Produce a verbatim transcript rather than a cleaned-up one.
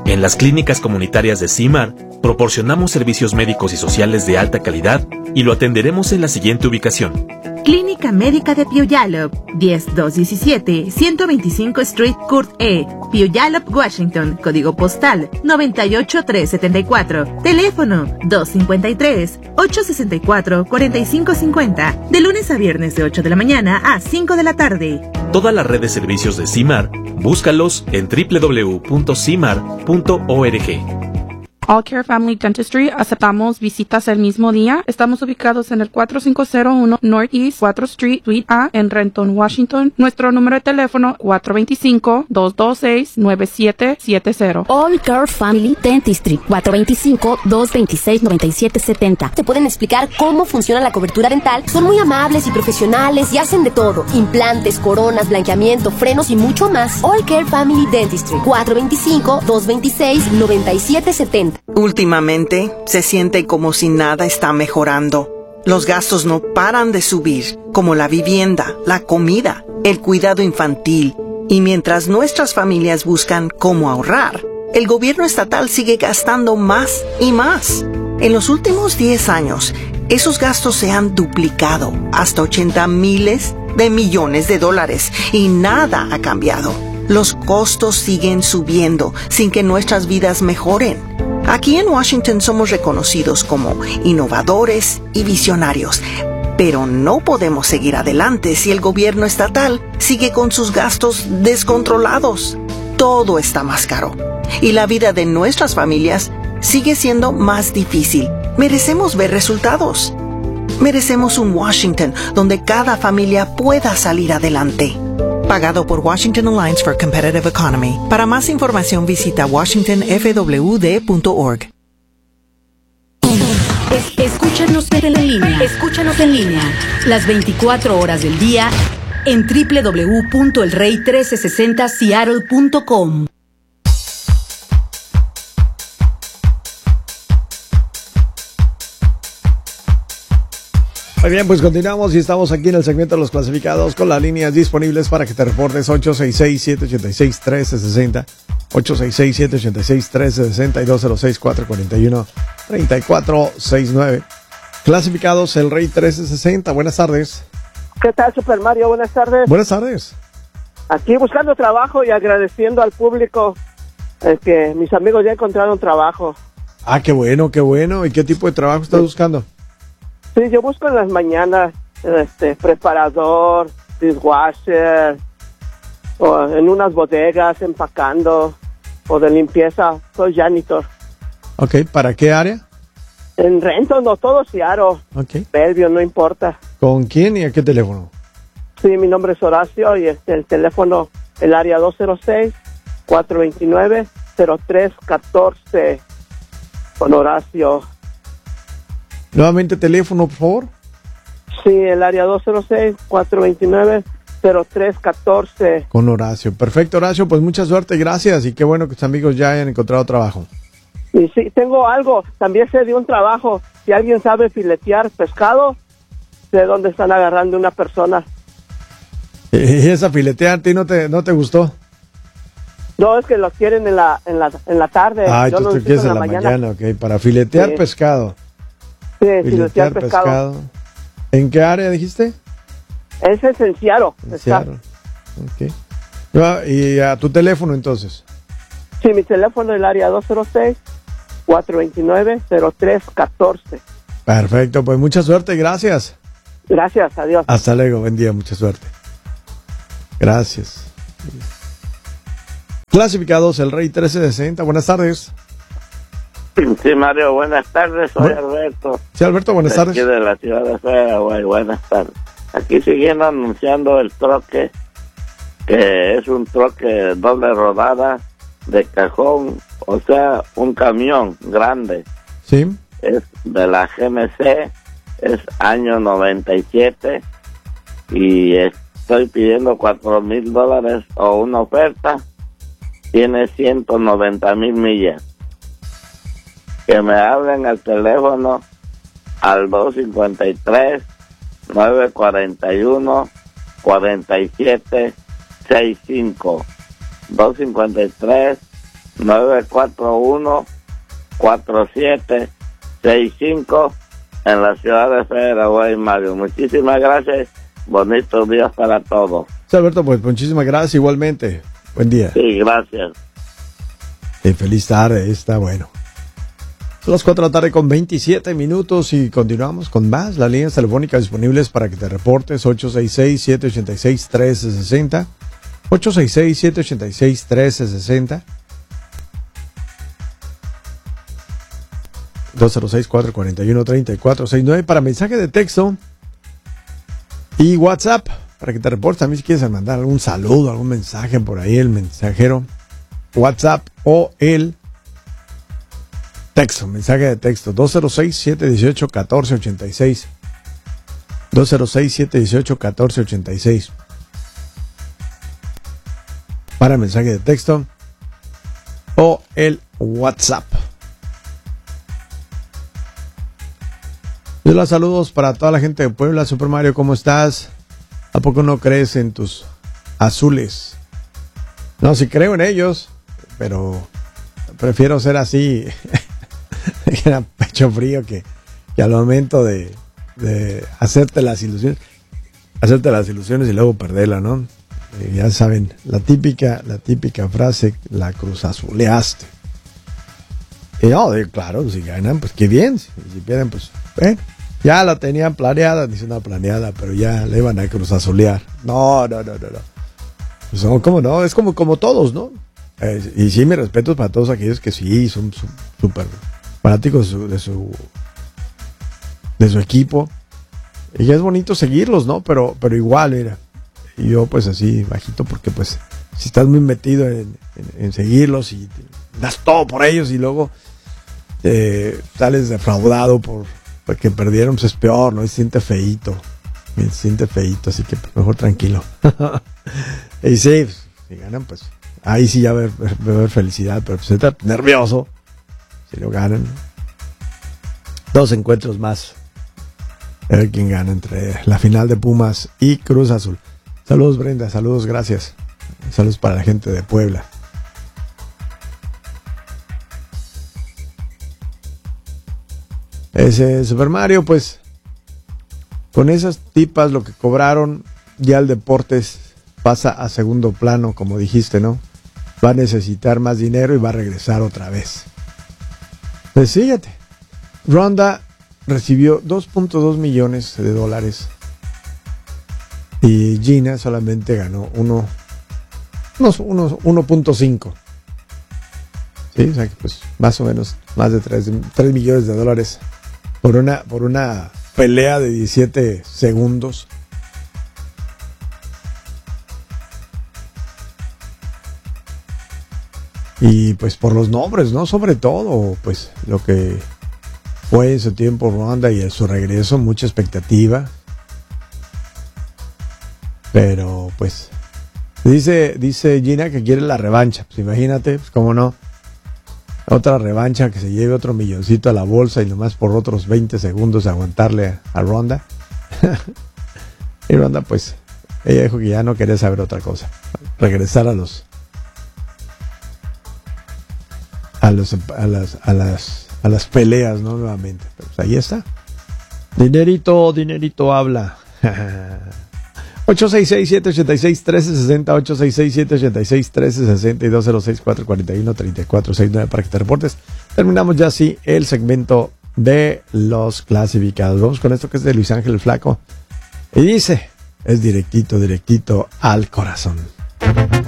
En las clínicas comunitarias de CIMAR, proporcionamos servicios médicos y sociales de alta calidad y lo atenderemos en la siguiente ubicación. Clínica Médica de Puyallup, diez mil doscientos diecisiete, ciento veinticinco Street Court E, Puyallup, Washington, código postal noventa y ocho mil trescientos setenta y cuatro, teléfono dos cinco tres, ocho seis cuatro, cuatro cinco cinco cero, de lunes a viernes de ocho de la mañana a cinco de la tarde. Toda la red de servicios de CIMAR, búscalos en doble u doble u doble u punto cimar punto org. All Care Family Dentistry, aceptamos visitas el mismo día. Estamos ubicados en el cuatro cinco cero uno Northeast cuatro Street, Suite A, en Renton, Washington. Nuestro número de teléfono cuatro dos cinco, dos dos seis, nueve siete siete cero. All Care Family Dentistry, cuatro dos cinco, dos dos seis, nueve siete siete cero. Te pueden explicar cómo funciona la cobertura dental. Son muy amables y profesionales y hacen de todo. Implantes, coronas, blanqueamiento, frenos y mucho más. All Care Family Dentistry, cuatro dos cinco, dos dos seis, nueve siete siete cero. Últimamente, se siente como si nada está mejorando. Los gastos no paran de subir, como la vivienda, la comida, el cuidado infantil. Y mientras nuestras familias buscan cómo ahorrar, el gobierno estatal sigue gastando más y más. En los últimos diez años, esos gastos se han duplicado hasta ochenta miles de millones de dólares y nada ha cambiado. Los costos siguen subiendo sin que nuestras vidas mejoren. Aquí en Washington somos reconocidos como innovadores y visionarios, pero no podemos seguir adelante si el gobierno estatal sigue con sus gastos descontrolados. Todo está más caro y la vida de nuestras familias sigue siendo más difícil. Merecemos ver resultados. Merecemos un Washington donde cada familia pueda salir adelante. Pagado por Washington Alliance for Competitive Economy. Para más información visita washington f w d punto org. Es, escúchanos en línea. Escúchanos en línea. Las veinticuatro horas del día en doble u doble u doble u punto el rey trece sesenta seattle punto com. Muy bien, pues continuamos y estamos aquí en el segmento de los clasificados con las líneas disponibles para que te reportes ocho seis seis, siete ocho seis, uno tres seis cero, ocho seis seis, siete ocho seis, uno tres seis cero y dos cero seis, cuatro cuatro uno, tres cuatro seis nueve. Clasificados el Rey trece sesenta. Buenas tardes. ¿Qué tal, Super Mario? Buenas tardes. Buenas tardes. Aquí buscando trabajo y agradeciendo al público eh, que mis amigos ya encontraron trabajo. Ah, qué bueno, qué bueno. ¿Y qué tipo de trabajo estás buscando? Sí, yo busco en las mañanas este preparador, dishwasher, o en unas bodegas empacando, o de limpieza. Soy janitor. Ok, ¿para qué área? En Renton, no, todo Seattle. Ok. Bellevue, no importa. ¿Con quién y a qué teléfono? Sí, mi nombre es Horacio y este, el teléfono, el área dos cero seis, cuatro dos nueve, cero tres uno cuatro. Con Horacio. Nuevamente teléfono, por favor. Sí, el área dos cero seis, cuatro dos nueve, cero tres uno cuatro. Con Horacio. Perfecto, Horacio. Pues mucha suerte, gracias. Y qué bueno que tus amigos ya hayan encontrado trabajo. Y sí, tengo algo. También sé de un trabajo. Si alguien sabe filetear pescado, sé dónde están agarrando una persona. ¿Y esa filetear a ti no te, no te gustó? No, es que lo quieren en la, en la, en la tarde. Ah, yo tú lo te quieres en la, la mañana. mañana, ok. Para filetear sí. pescado. Sí, filetear pescado. pescado. ¿En qué área dijiste? Es en Seattle. En Seattle. Ok. ¿Y a tu teléfono entonces? Sí, mi teléfono es el área dos cero seis, cuatro dos nueve, cero tres uno cuatro. Perfecto, pues mucha suerte, gracias. Gracias, adiós. Hasta luego, buen día, mucha suerte. Gracias. Clasificados el Rey trece sesenta, buenas tardes. Sí, Mario, buenas tardes, soy bueno, Alberto. Sí, Alberto, buenas tardes. Aquí de la ciudad de Fairway, buenas tardes. Aquí siguiendo anunciando el troque, que es un troque doble rodada de cajón, o sea, un camión grande. Sí. Es de la G M C, es año noventa y siete, y estoy pidiendo cuatro mil dólares o una oferta. Tiene ciento noventa mil millas. Que me hablen al teléfono al dos cinco tres, nueve cuatro uno, cuatro siete seis cinco. dos cinco tres, nueve cuatro uno, cuatro siete seis cinco en la ciudad de Federal, Mario. Muchísimas gracias. Bonitos días para todos. Sí, Alberto, pues muchísimas gracias igualmente. Buen día. Sí, gracias. Y feliz tarde, está bueno. Son las cuatro de la tarde con veintisiete minutos y continuamos con más. Las líneas telefónicas disponibles para que te reportes: ocho seis seis, siete ocho seis, uno tres seis cero, ocho seis seis, siete ocho seis, uno tres seis cero, dos cero seis, cuatro cuatro uno, tres cuatro seis nueve para mensaje de texto y WhatsApp para que te reportes. También si quieres mandar algún saludo, algún mensaje por ahí, el mensajero WhatsApp o el texto, mensaje de texto dos cero seis, siete uno ocho, uno cuatro ocho seis, dos cero seis, siete uno ocho, uno cuatro ocho seis para mensaje de texto o el WhatsApp. Hola, saludos para toda la gente de Puebla. Super Mario, ¿cómo estás? ¿A poco no crees en tus azules? No, sí creo en ellos, pero prefiero ser así, a pecho frío, que, que al momento de, de hacerte las ilusiones, hacerte las ilusiones y luego perderla, ¿no? Eh, ya saben, la típica, la típica frase, la cruzazuleaste. Y no, eh, claro, si ganan, pues qué bien, si, si pierden, pues, eh, ya la tenían planeada, dice una planeada, pero ya le iban a cruzazulear. No, no, no, no, no. Pues no, ¿cómo no? Es como, como todos, ¿no? Eh, y sí, mis respetos para todos aquellos que sí son súper fanáticos de su, de su de su equipo. Y es bonito seguirlos, ¿no? Pero, pero igual, mira, y yo pues así bajito, porque pues si estás muy metido en, en, en seguirlos y das todo por ellos y luego eh, sales defraudado por porque perdieron, pues es peor, ¿no? Y se siente feíto, se siente feíto, así que mejor tranquilo. Y sí, si ganan, pues ahí sí ya va a haber felicidad, pero pues se está nervioso si lo ganan. Dos encuentros más, a ver quién gana entre la final de Pumas y Cruz Azul. Saludos, Brenda, saludos, gracias. Saludos para la gente de Puebla. Ese Super Mario, pues con esas tipas lo que cobraron, ya el Deportes pasa a segundo plano, como dijiste, ¿no? Va a necesitar más dinero y va a regresar otra vez. Pues fíjate, Ronda recibió dos punto dos millones de dólares y Gina solamente ganó uno, unos, unos uno punto cinco. Sí, o sea que pues más o menos más de tres millones de dólares por una, por una pelea de diecisiete segundos. Y pues por los nombres, ¿no? Sobre todo, pues lo que fue en su tiempo Ronda y en su regreso, mucha expectativa. Pero pues dice, dice Gina que quiere la revancha. Pues imagínate, pues cómo no. Otra revancha, que se lleve otro milloncito a la bolsa y nomás por otros veinte segundos aguantarle a, a Ronda. Y Ronda, pues, ella dijo que ya no quería saber otra cosa. Regresar a los a los a las a las a las peleas, ¿no? Nuevamente. Pero pues ahí está. Dinerito, dinerito habla. ocho seis seis, siete ocho seis, uno tres seis cero, ocho seis seis, siete ocho seis, uno tres seis cero y dos cero seis, cuatro cuatro uno, tres cuatro seis nueve para que te reportes. Terminamos ya así el segmento de los clasificados. Vamos con esto que es de Luis Ángel Flaco. Y dice, es directito, directito al corazón.